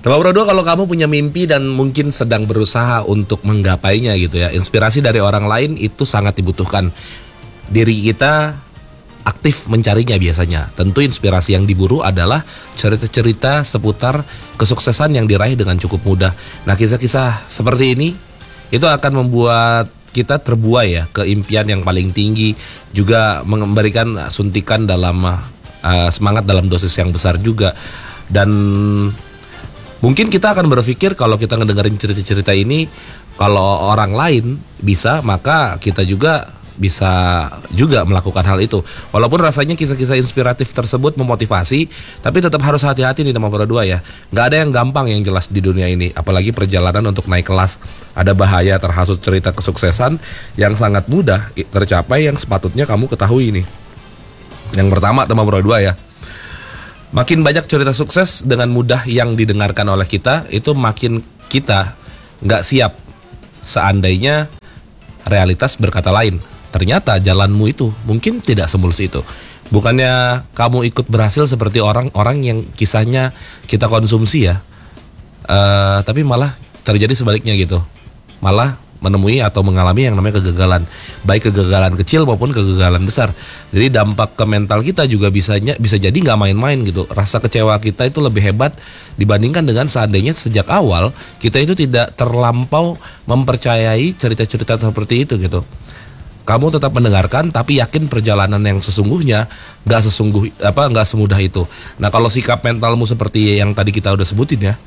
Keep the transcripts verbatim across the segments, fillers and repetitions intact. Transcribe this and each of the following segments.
Tema Pro dua, kalau kamu punya mimpi dan mungkin sedang berusaha untuk menggapainya gitu ya, inspirasi dari orang lain itu sangat dibutuhkan. Diri kita aktif mencarinya biasanya. Tentu inspirasi yang diburu adalah cerita-cerita seputar kesuksesan yang diraih dengan cukup mudah. Nah, kisah-kisah seperti ini itu akan membuat kita terbuai ya ke impian yang paling tinggi, juga memberikan suntikan dalam uh, semangat dalam dosis yang besar juga. Dan mungkin kita akan berpikir kalau kita ngedengerin cerita-cerita ini, kalau orang lain bisa, maka kita juga bisa juga melakukan hal itu. Walaupun rasanya kisah-kisah inspiratif tersebut memotivasi, tapi tetap harus hati-hati nih Tema Pro dua ya. Nggak ada yang gampang yang jelas di dunia ini, apalagi perjalanan untuk naik kelas. Ada bahaya terhasut cerita kesuksesan yang sangat mudah tercapai yang sepatutnya kamu ketahui nih. Yang pertama Tema Pro dua ya, makin banyak cerita sukses dengan mudah yang didengarkan oleh kita, itu makin kita nggak siap seandainya realitas berkata lain. Ternyata jalanmu itu mungkin tidak semulus itu. Bukannya kamu ikut berhasil seperti orang-orang yang kisahnya kita konsumsi ya, uh, tapi malah terjadi sebaliknya gitu. Malah menemui atau mengalami yang namanya kegagalan, baik kegagalan kecil maupun kegagalan besar. Jadi dampak ke mental kita juga bisanya bisa jadi nggak main-main gitu. Rasa kecewa kita itu lebih hebat dibandingkan dengan seandainya sejak awal kita itu tidak terlampau mempercayai cerita-cerita seperti itu gitu. Kamu tetap mendengarkan, tapi yakin perjalanan yang sesungguhnya nggak sesungguh apa nggak semudah itu. Nah, kalau sikap mentalmu seperti yang tadi kita udah sebutin ya,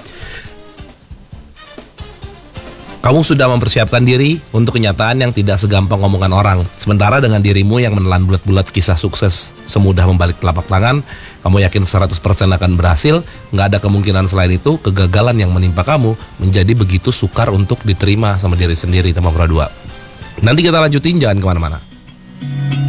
kamu sudah mempersiapkan diri untuk kenyataan yang tidak segampang omongan orang. Sementara dengan dirimu yang menelan bulat-bulat kisah sukses semudah membalik telapak tangan, kamu yakin seratus persen akan berhasil. Nggak ada kemungkinan selain itu kegagalan yang menimpa kamu menjadi begitu sukar untuk diterima sama diri sendiri. Tema Pro dua. Nanti kita lanjutin, jangan kemana-mana.